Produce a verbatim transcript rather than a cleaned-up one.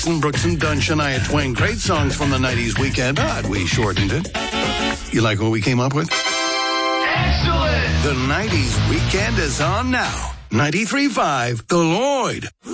Brooks and Dunn, Shania Twain. Great songs from the nineties weekend. Odd we shortened it. You like what we came up with? Excellent! The nineties weekend is on now. ninety-three point five The Lloyd.